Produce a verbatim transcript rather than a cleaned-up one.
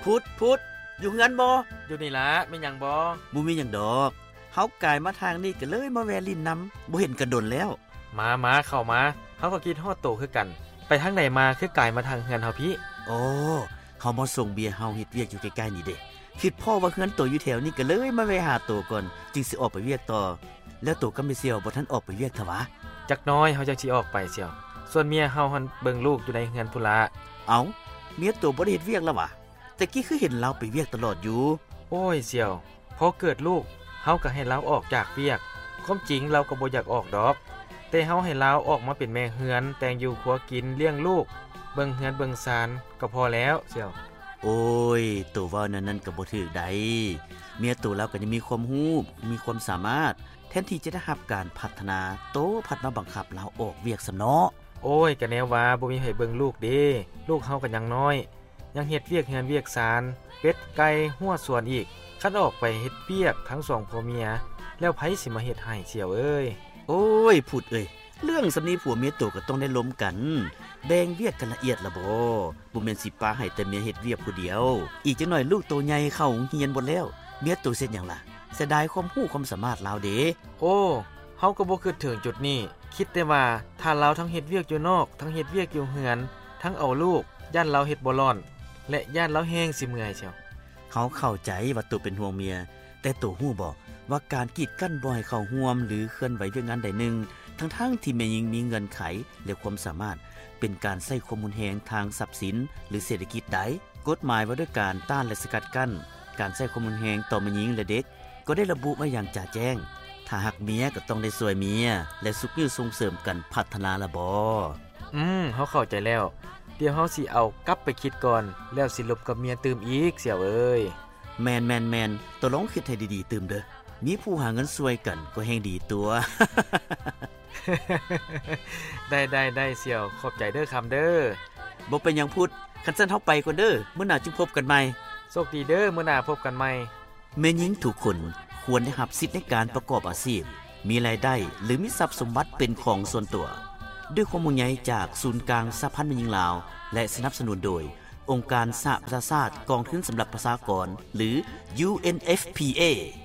พุดพุดอยู่เฮือนบ่อยู่นี่ล่ะแม่นหยังบ่บ่มีหยังดอกเฮากายมาทางนี้ก็เลยมาแวะลิ้นนําบ่เห็นกันดนแล้วมาๆเข้ามาเฮาก็คิดฮอดโตคือกันไปทางไหนมาคือกายมาทางเฮือนเฮาพี่โอ้เฮามาส่งเบียร์เฮาเฮ็ดเวียกอยู่ใกล้ๆนี่เด้คิดพ่อว่าเฮือนโตอยู่แถวนี้ก็เลยมาแวะหาโตก่อนจึงสิออกไปเวียกต่อแล้วโตก็ไม่เสี่ยวบ่ทันออกไปเวียกทวะจักน้อยเฮาจังสิออกไปเสี่ยวส่วนเมียเฮาหั่นเบิ่งลูกอยู่ในเฮือนพุ่นล่ะเอ้าเมียโตบ่ได้เฮ็ดเวียกแล้ววะแต่กี้คือเห็นเราไปเวียกตลอดอยู่โอ้ยเสี่ยวพอเกิดลูกเฮาก็ให้เราออกจากเวียกความจริงเราก็บ่อยากออกดอกแต่เฮาให้เราออกมาเป็นแม่เฮือนแต่งอยู่ครัวกินเลี้ยงลูกเบิ่งเฮือนเบิ่งศาลก็พอแล้วเสี่ยวโอ้ยโตเว้านั้นๆก็บ่ถูกใดเมียโตเราก็ยังมีความรู้มีความสามารถแทนที่จะได้รับการพัฒนาโตพัดมาบังคับเราออกเวียกซะเนาะโอ้ยก็แนวว่าบ่มีให้เบิ่งลูกเด้ลูกเฮาก็ยังน้อยยังเฮ็ดเวียกเฮือนเวียกศาลเป็ดไก่หัวสวนอีกคันออกไปเฮ็ดเวียกทั้งสองผัวเมียแล้วไผสิมาเฮ็ดให้เสี่ยวเอ้ยโอ้ยพูดเอ้ยเรื่องสำนี้ผัวเมียโตก็ต้องได้ล้มกันแบ่งเวียกกันละเอียดละบ่บ่แม่นสิปาให้แต่เมียเฮ็ดเวียกผู้เดียวอีกจักหน่อยลูกโตใหญ่เข้าโรงเรียนบ่แล้วเมียโตเฮ็ดหยังล่ะเสียดายความรู้ความสามารถลาวเด้โอ้เฮาก็บ่คิดถึงจุดนี้คิดแต่ว่าถ้าเราทั้งเฮ็ดเวียกอยู่นอกทั้งเฮ็ดเวียกอยู่เฮือนทั้งเอาลูกย่านเราเฮ็ดบ่ร้อนและย่านเราแฮงสิเมื่อยเชียวเฮาเข้าใจว่าตัวเป็นห่วงเมียแต่ตัวฮู้บ่ว่าการกีดกั้นบ่ให้เข้าร่วมหรือเคลื่อนไหวเวียกงานใดหนึ่งทั้งๆที่แม่หญิงมีเงินไขและความสามารถเป็นการใช้ความรุนแรงทางทรัพย์สินหรือเศรษฐกิจใดกฎหมายว่าด้วยการต้านและสกัดกั้นการใช้ความรุนแรงต่อแม่หญิงและเด็กก็ได้ระบุไว้อย่างจ่าแจ้งถ้าหักเมียก็ต้องได้ช่วยเมียและสุขยือส่งเสริมกันพัฒนาละบ่อืมเฮาเข้าใจแล้วเดี๋ยวเฮาสิเอากลับไปคิดก่อนแล้วสิลบกับเมียตื่มอีกเสี่ยวเอ้ยแม่นๆๆตัวลองคิดให้ดีๆตื่มเด้อมีผู้หาเงินช่วยกันก็แฮงดีตัวได้ๆๆเสี่ยวขอบใจเด้อคำเด้อบ่เป็นหยังพุดคันซั่นเฮาไปก่อนเด้อมื้อหน้าจึงพบกันใหม่โชคดีเด้อมื้อหน้าพบกันใหม่แม่หญิงทุกคนควรได้รับสิทธิ์ในการประกอบอาชีพมีรายได้หรือมีทรัพย์สมบัติเป็นของส่วนตัวด้วยความมุ่งใหญ่จากศูนย์กลางสหพันธ์แม่หญิงลาวและสนับสนุนโดยองค์การสหประชาชาติกองทุนสำหรับประชากรหรือ ยู เอ็น เอฟ พี เอ